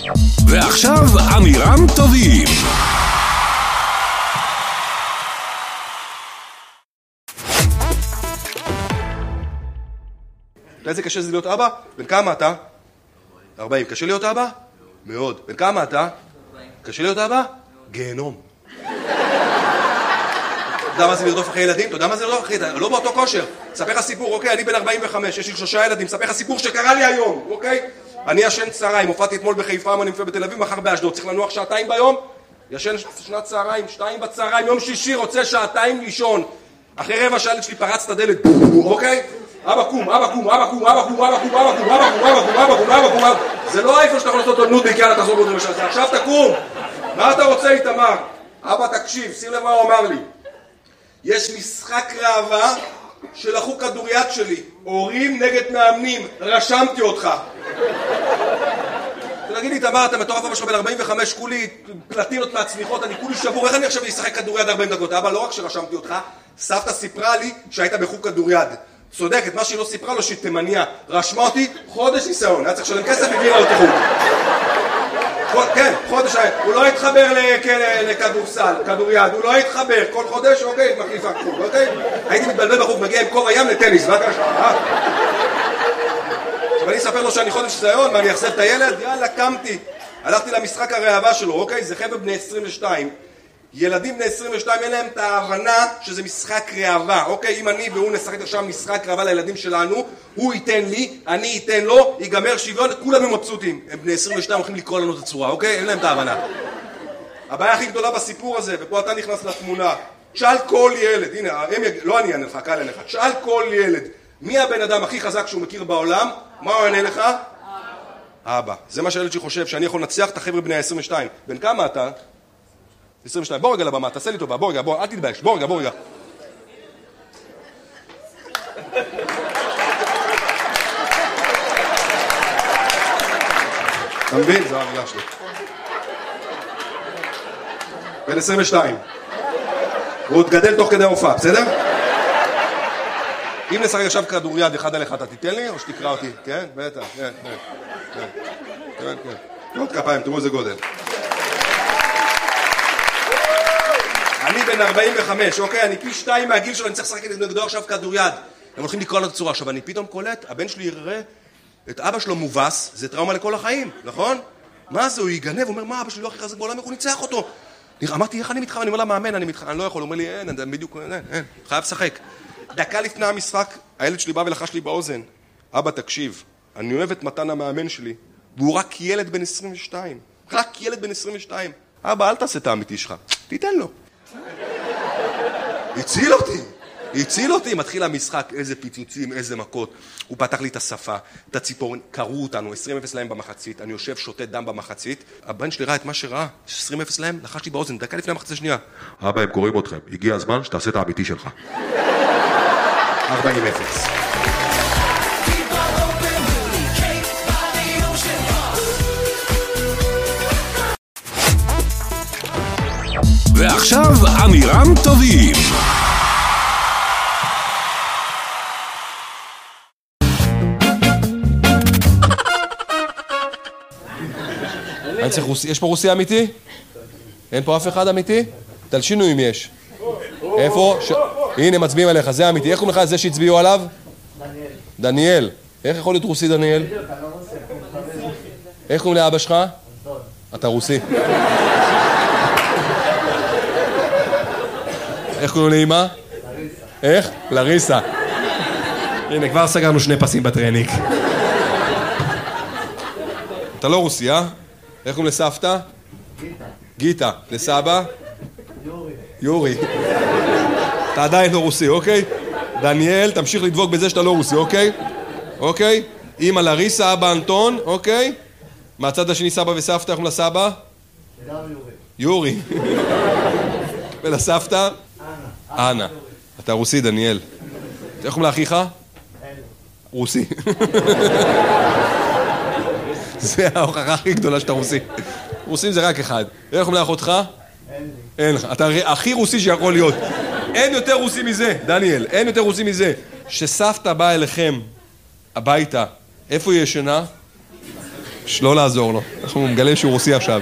ועכשיו אמירם טובים. איזה קשה זה להיות אבא? בן כמה אתה? 40. קשה להיות אבא? מאוד. בן כמה אתה? קשה להיות אבא? גיהנום. אתה יודע מה זה לרדוף אחרי ילדים? אתה יודע מה זה לרדוף אחרי ילדים? לא באותו כושר. ספר לך סיפור, אוקיי? אני בן 45, יש לי 3 ילדים. ספר לך סיפור שקרה לי היום, אוקיי? אני ישן צהריים, הופעתי אתמול בחיפה, אני מופיע בתל אביב, מחר באשדוד. צריך לנוח 2 ביום? ישן שנת צהריים, 2 בצהריים, יום שישי, רוצה 2 לישון. אחרי רבע שעה שלי פרץ את הדלת, אוקיי? אבא קום, אבא קום, אבא קום, אבא קום, אבא קום, אבא קום, אבא קום, אבא קום, אבא קום, אבא קום, זה לא איפה שאתה יכול לעשות אותו נודניק, יאללה תחזור בו למשל, עכשיו תקום. מה אתה רוצה איתמר? אבא תקשיב, שים לב מה הוא אמר לי. יש משחק ראווה שלחו כדוריד שלי, הורים נגד מאמנים, רשמתי אותך. תגיד לי, תמר, אתה מטורף, אבא שלך בן 45, כולי פלטינות מהצניחות, אני כולי שבור, איך אני עכשיו אשחק כדוריד 40 דקות? אבא, לא רק שרשמתי אותך, סבתא סיפרה לי שהיית בחוג כדוריד. צודקת, מה שהיא לא סיפרה לו שהיא תימניה. רשמה אותי חודש ניסיון, היה צריך לשלם כסף והגיעה אותי חוג. כן, חודש, הוא לא התחבר לכדורסל, כדוריד, הוא לא התחבר, כל חודש, אוקיי, מחליפה חוג, אוקיי? הייתי מתבלבל בחוג, מגיע עם קור הים לטניס, מה קרה שם? עכשיו אני אספר לו שאני חודש ניסיון, מה אני אחסב את הילד? יאללה, קמתי. הלכתי למשחק הראווה שלו, אוקיי? זה חבר'ה בני 22. ילדים בני 22 אין להם את ההבנה שזה משחק ראווה, אוקיי? אם אני והוא נשחק עכשיו משחק ראווה לילדים שלנו, הוא ייתן לי, אני אתן לו, ייגמר שוויון, כולם הם מבסוטים. הם בני 22 הולכים לקרוא לנו את הצורה, אוקיי? אין להם את ההבנה. הבעיה הכי גדולה בסיפור הזה, ופה אתה נכנס לתמונה, תשאל כל ילד, הנה, לא אני אענה לך, קל אענה לך, תשאל כל ילד, מי הבן אדם הכי חזק שהוא מכיר בעולם? מה הוא יענה לך? אבא. זה מה שהילד שחושב, שאני יכול לנצח את החבר'ה בני ה-22. בן כמה אתה? 22. בוא רגע לבמה, תעשה לי טובה, בוא רגע, בוא, אל תתבייש, בוא רגע. אתה מבין? זו המילה שלי. בן 22. הוא תגדל תוך כדי ההופעה, בסדר? אם נשחק עכשיו כדוריד 1 על 1, אתה תיתן לי או שתקרא אותי? כן? בטח, כן. עוד כפיים, תראו איזה גודל. אני בן 45, אוקיי? אני פי 2 מהגיל שלו, אני צריך לשחק נגדו עכשיו כדוריד. הם הולכים לקרוא לנו את הצורה. עכשיו, אני פתאום קולט, הבן שלי יראה את אבא שלו מובס, זה טראומה לכל החיים, נכון? מה זה? הוא יגנב, הוא אומר, מה, אבא שלי לא הכי חזק בעולם, איך הוא ניצח אותו? אמרתי, איך אני מתחם? אני אומר לה, מאמן, אני לא יכול. הוא אומר לי, אין, בדיוק, אין, חייב לשחק. דקה לפני המשחק, הילד שלי בא ולחש לי באוזן, אבא, תקשיב, אני אוהב את מתן המאמן שלי, והוא רק ילד בן 22. רק ילד בן 22. אבא, אל תעשה את האמיתי שלך. תיתן לו. הציל אותי, מתחיל המשחק, איזה פיצוצים, איזה מכות. הוא פתח לי את השפה, את הציפורן, קראו אותנו, 20-0 להם במחצית, אני יושב, שותה דם במחצית, הבן שלי ראה את מה שראה, 20-0 להם, לחש לי באוזן, דקה לפני המחצית השנייה. אבא, הם קוראים אתכם, הגיע הזמן שתעשה את האמיתי שלך. 40-0. ועכשיו אמירם טובים. יש פה רוסי אמיתי? אין פה אף אחד אמיתי? תלשינו אם יש. איפה? הנה מצביעים עליך, זה אמיתי. איך קוראים לך זה שהצביעו עליו? דניאל. איך יכול להיות רוסי דניאל? איך קוראים לאבא שלך? אתה רוסי. איך קוראים לאמא? איך? לריסה. הנה, כבר סגרנו 2 פסים בטרניק. אתה לא רוסי, אה? איך קוראים לסבתא? גיטה. לסבא? יורי. אתה עדיין לא רוסי, אוקיי? דניאל, תמשיך לדבוק בזה שאתה לא רוסי, אוקיי? אוקיי? אמא לריסה, אבא אנטון, אוקיי? מהצד השני סבא וסבתא, איך קוראים לסבא? יורי. ולסבתא? אנה. אתה רוסי, דניאל. איך קוראים לאחיך? רוסי. זה ההוכחה הכי גדולה שאתה רוסי. רוסים זה רק אחד. איך קוראים לאחותך? אין לך. אתה הכי רוסי שיכול להיות. אין יותר רוסי מזה, דניאל. אין יותר רוסי מזה. שסבתא באה אליכם הביתה, איפה היא ישנה? לא לעזור לו. אנחנו מגלים שהוא רוסי עכשיו.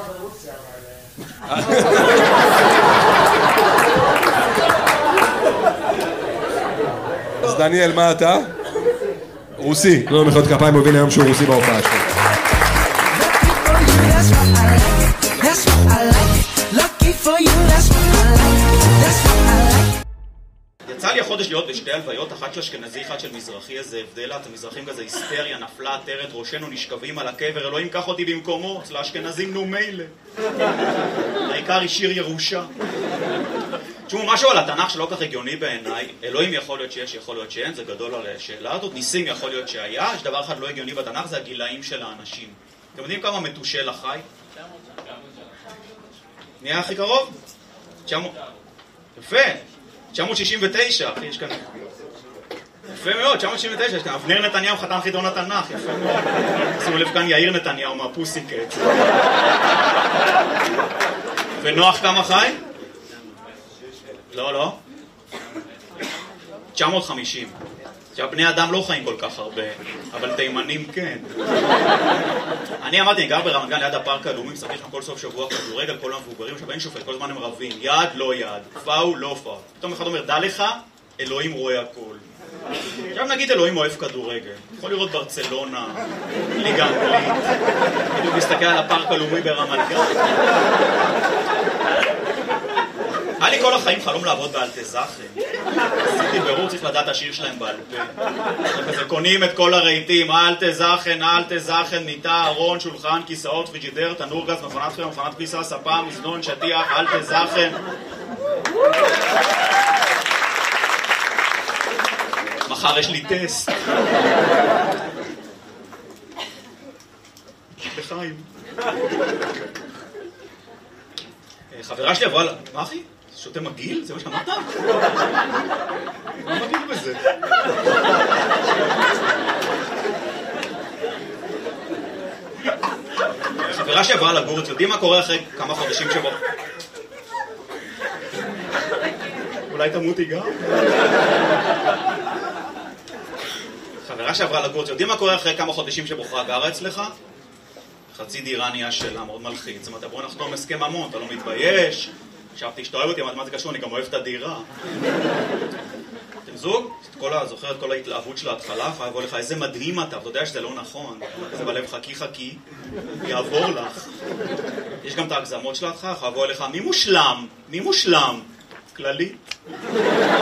אז דניאל, מה אתה? רוסי. לא מחיאות כפיים, הוא הבין היום שהוא רוסי בהופעה שלו. יצא לי החודש להיות בשתי הלוויות, אחת של אשכנזי, אחת של מזרחי. איזה הבדל, את המזרחים כזה היסטריה, נפלה עטרת ראשנו, נשכבים על הקבר, אלוהים קח אותי במקומו, אצל האשכנזים נו מילא. העיקר השאיר ירושה. תשמעו, משהו על התנ"ך שלא כך הגיוני בעיניי. אלוהים יכול להיות שיש, יכול להיות שאין, זה גדול על השאלה הזאת. ניסים יכול להיות שהיה. יש דבר אחד לא הגיוני בתנ"ך, זה הגילאים של האנשים. אתם יודעים כמה מתושל החי? נהיה הכי קרוב? 900. יפה. 969, אחי, יש כאן... יפה מאוד, 969, יש כאן אבנר נתניהו, חתן חידון התנ"ך, יפה מאוד. שימו לב כאן יאיר נתניהו מהפוסיקט. ונוח כמה חי? לא. 950. עכשיו, בני אדם לא חיים כל כך הרבה, אבל תימנים כן. אני אמרתי, אני גר ברמת גן ליד הפארק הלאומי, משחק שם כל סוף שבוע כדורגל, כל המבוגרים, עכשיו אין שופט, כל הזמן הם רבים, יד לא יד, פאול לא פאול. פתאום אחד אומר, דע לך, אלוהים רואה הכל. עכשיו נגיד אלוהים אוהב כדורגל, יכול לראות ברצלונה, ליגה אנגלית, בדיוק מסתכל על הפארק הלאומי ברמת גן. היה לי כל החיים חלום לעבוד באלטזאכן. עשיתי ברור, צריך לדעת השיר שלהם בעל פה. כזה קונים את כל הרהיטים, אלטזאכן, מיטה, ארון, שולחן, כיסאות, פריג'ידר, תנור גז, מכונת חיים, מכונת כביסה, ספה, מזנון, שטיח, אלטזאכן. מחר יש לי טסט. לחיים. חברה שלי עברה... מה אחי? שותה מגיל? זה מה שאמרת? מה מגיל בזה? חברה שעברה לגור, אתם יודעים מה קורה אחרי כמה חודשים שבו? אולי תמותי גם? חברה שעברה לגור, אתם יודעים מה קורה אחרי כמה חודשים שבוחרה גרה אצלך? חצי דירה נהיה שלה, מאוד מלחיץ. זאת אומרת, בוא נחתום הסכם ממון, אתה לא מתבייש? חשבתי שאתה אוהב אותי, מה זה קשור? אני גם אוהב את הדירה. אתם זוג? זוכר את כל ההתלהבות של ההתחלה? יכולה לבוא לך, איזה מדהים אתה, אתה יודע שזה לא נכון. זה בלב חכי, יעבור לך. יש גם את ההגזמות שלך, יכולה לבוא לך, מי מושלם? כללי.